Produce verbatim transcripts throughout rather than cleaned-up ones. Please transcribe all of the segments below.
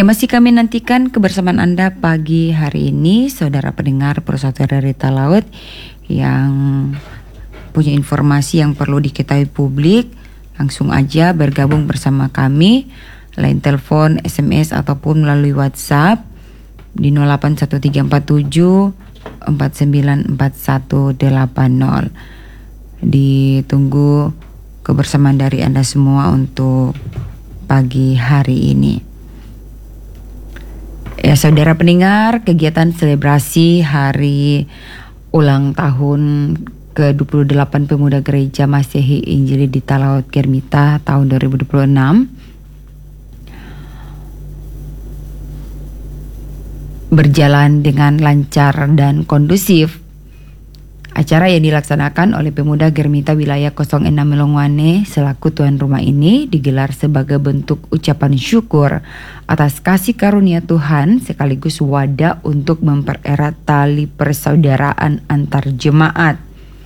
masih kami nantikan kebersamaan Anda pagi hari ini, saudara pendengar Persatuan dari Talaut yang punya informasi yang perlu diketahui publik. Langsung aja bergabung bersama kami, line telepon, S M S ataupun melalui WhatsApp di nol delapan satu tiga empat tujuh empat sembilan empat satu delapan nol. Ditunggu kebersamaan dari Anda semua untuk pagi hari ini. Ya, saudara pendengar, kegiatan selebrasi hari ulang tahun ke dua puluh delapan Pemuda Gereja Masehi Injili di Talaut Germita tahun dua ribu dua puluh enam berjalan dengan lancar dan kondusif. Acara yang dilaksanakan oleh Pemuda Germita Wilayah nol enam Melongwane selaku tuan rumah ini digelar sebagai bentuk ucapan syukur atas kasih karunia Tuhan sekaligus wadah untuk mempererat tali persaudaraan antar jemaat.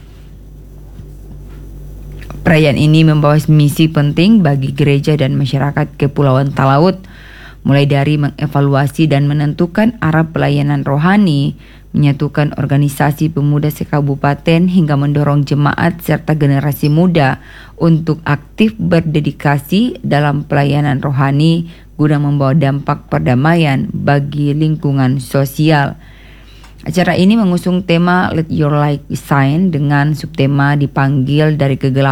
Perayaan ini membawa misi penting bagi gereja dan masyarakat Kepulauan Talaut, mulai dari mengevaluasi dan menentukan arah pelayanan rohani, menyatukan organisasi pemuda sekabupaten hingga mendorong jemaat serta generasi muda untuk aktif berdedikasi dalam pelayanan rohani guna membawa dampak perdamaian bagi lingkungan sosial. Acara ini mengusung tema Let Your Light Shine dengan subtema dipanggil dari kegelapan